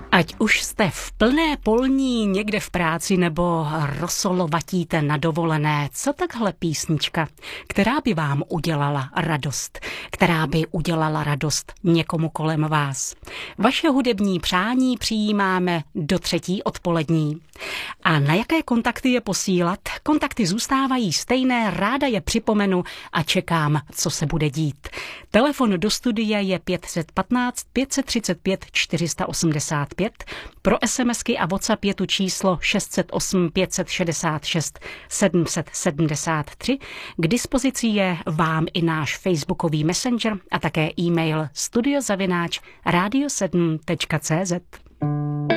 Ať už jste v plné polní někde v práci nebo rosolovatíte na dovolené, co takhle písnička, která by vám udělala radost, která by udělala radost někomu kolem vás. Vaše hudební přání přijímáme do 3. odpolední. A na jaké kontakty je posílat? Kontakty zůstávají stejné, ráda je připomenu a čekám, co se bude dít. Telefon do studia je 515 535 485, pro SMSky a WhatsApp je tu číslo 608 566 773. K dispozici je vám i náš facebookový messenger a také e-mail studio@radio7.cz.